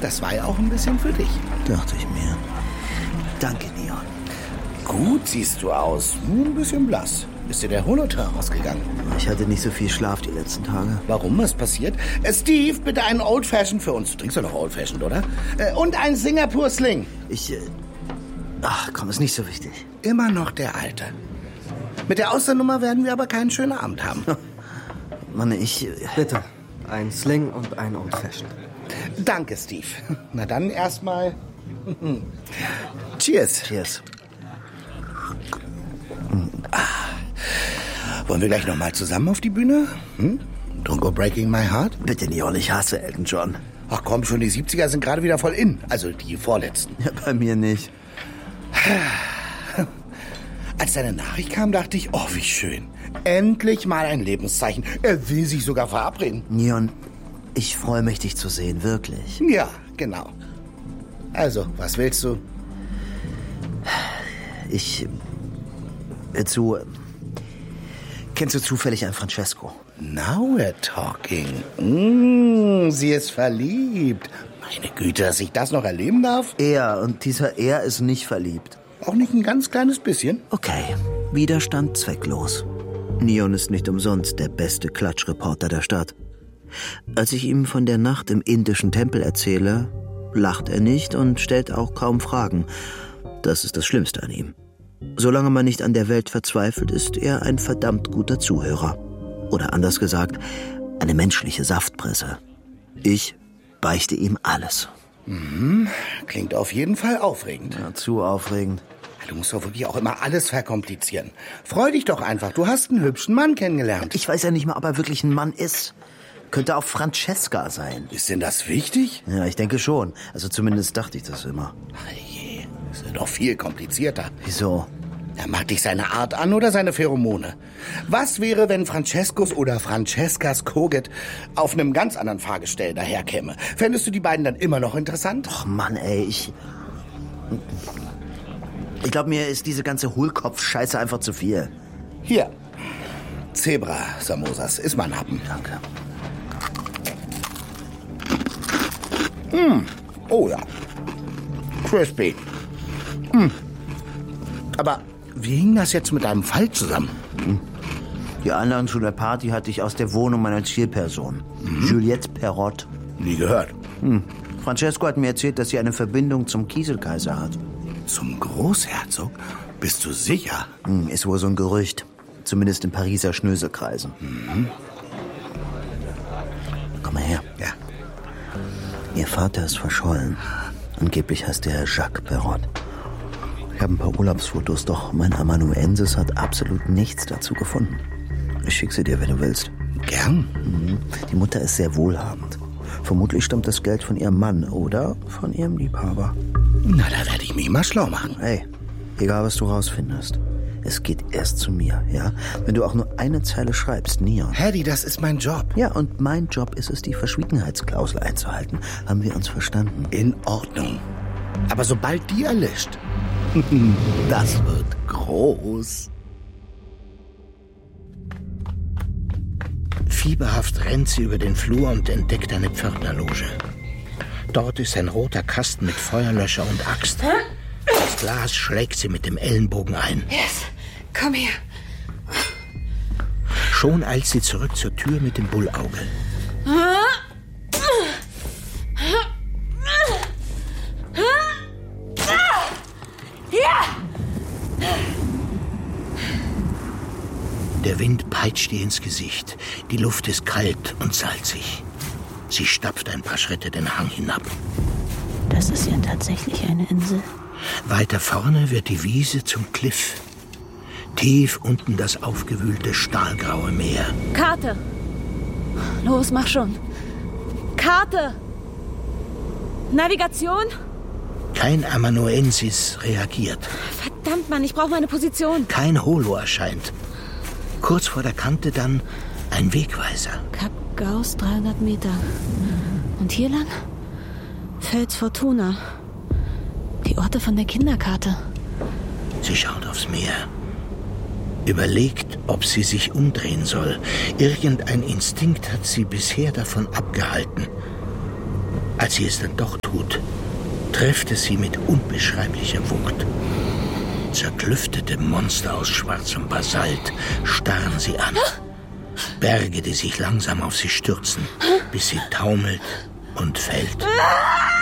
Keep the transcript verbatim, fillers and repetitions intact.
das war ja auch ein bisschen für dich. Dachte ich mir. Danke, Neon. Gut siehst du aus. Nur ein bisschen blass. Ist dir der Holotein ausgegangen? Ich hatte nicht so viel Schlaf die letzten Tage. Warum? Was passiert? Äh, Steve, bitte einen Old Fashioned für uns. Du trinkst doch noch Old Fashioned, oder? Äh, und ein Singapur Sling. Ich, äh, ach komm, ist nicht so wichtig. Immer noch der Alte. Mit der Austernummer werden wir aber keinen schönen Abend haben. Mann, ich... Äh, Bitte, ein Sling und ein Old Fashioned. Danke, Steve. Na dann erstmal... Cheers. Cheers. Ah. Wollen wir gleich noch mal zusammen auf die Bühne? Hm? Don't go breaking my heart? Bitte, Neon, ich hasse Elton John. Ach komm schon, die siebziger sind gerade wieder voll in. Also die vorletzten. Ja, bei mir nicht. Als deine Nachricht kam, dachte ich, oh, wie schön. Endlich mal ein Lebenszeichen. Er will sich sogar verabreden. Neon, ich freue mich, dich zu sehen, wirklich. Ja, genau. Also, was willst du? Ich... Hör zu... Kennst du zufällig einen Francesco? Now we're talking. Mm, sie ist verliebt. Meine Güte, dass ich das noch erleben darf? Er, und dieser Er ist nicht verliebt. Auch nicht ein ganz kleines bisschen? Okay, Widerstand zwecklos. Neon ist nicht umsonst der beste Klatschreporter der Stadt. Als ich ihm von der Nacht im indischen Tempel erzähle, lacht er nicht und stellt auch kaum Fragen. Das ist das Schlimmste an ihm. Solange man nicht an der Welt verzweifelt, ist er ein verdammt guter Zuhörer. Oder anders gesagt, eine menschliche Saftpresse. Ich beichte ihm alles. Mhm. Klingt auf jeden Fall aufregend. Ja, zu aufregend. Du musst doch wirklich auch immer alles verkomplizieren. Freu dich doch einfach, du hast einen hübschen Mann kennengelernt. Ich weiß ja nicht mal, ob er wirklich ein Mann ist. Könnte auch Francesca sein. Ist denn das wichtig? Ja, ich denke schon. Also zumindest dachte ich das immer. Hey, das ist doch viel komplizierter. Wieso? Er mag dich seine Art an oder seine Pheromone. Was wäre, wenn Francescos oder Francescas Koget auf einem ganz anderen Fahrgestell daherkäme? Fändest du die beiden dann immer noch interessant? Och Mann, ey, ich... Ich glaube, mir ist diese ganze Hohlkopf-Scheiße einfach zu viel. Hier, Zebra-Samosas, ist mein Happen. Danke. Mm. Oh ja, crispy. Mm. Aber wie hing das jetzt mit deinem Fall zusammen? Die Einladung zu der Party hatte ich aus der Wohnung meiner Zielperson, mhm. Juliette Perrott. Nie gehört. Hm. Francesco hat mir erzählt, dass sie eine Verbindung zum Kieselkaiser hat. Zum Großherzog? Bist du sicher? Hm, ist wohl so ein Gerücht. Zumindest in Pariser Schnöselkreisen. Mhm. Komm mal her. Ja. Ihr Vater ist verschollen. Angeblich heißt er Jacques Perrott. Ich habe ein paar Urlaubsfotos, doch mein Amanuensis hat absolut nichts dazu gefunden. Ich schicke sie dir, wenn du willst. Gern. Mhm. Die Mutter ist sehr wohlhabend. Vermutlich stammt das Geld von ihrem Mann oder von ihrem Liebhaber. Na, da werde ich mich mal schlau machen. Hey, egal was du rausfindest. Es geht erst zu mir, ja? Wenn du auch nur eine Zeile schreibst, Neon. Hedy, das ist mein Job. Ja, und mein Job ist es, die Verschwiegenheitsklausel einzuhalten. Haben wir uns verstanden? In Ordnung. Aber sobald die erlischt, das wird groß. Fieberhaft rennt sie über den Flur und entdeckt eine Pförtnerloge. Dort ist ein roter Kasten mit Feuerlöscher und Axt. Das Glas schlägt sie mit dem Ellenbogen ein. Yes, komm her. Schon eilt sie zurück zur Tür mit dem Bullauge. Der Wind peitscht ihr ins Gesicht. Die Luft ist kalt und salzig. Sie stapft ein paar Schritte den Hang hinab. Das ist ja tatsächlich eine Insel. Weiter vorne wird die Wiese zum Kliff. Tief unten das aufgewühlte stahlgraue Meer. Karte! Los, mach schon. Karte! Navigation? Kein Amanuensis reagiert. Verdammt, Mann, ich brauche meine Position. Kein Holo erscheint. Kurz vor der Kante dann ein Wegweiser. Kap Gauss, dreihundert Meter. Und hier lang? Fels Fortuna. Die Orte von der Kinderkarte. Sie schaut aufs Meer. Überlegt, ob sie sich umdrehen soll. Irgendein Instinkt hat sie bisher davon abgehalten. Als sie es dann doch tut, trifft es sie mit unbeschreiblicher Wucht. Zerklüftete Monster aus schwarzem Basalt starren sie an. Berge, die sich langsam auf sie stürzen, bis sie taumelt und fällt.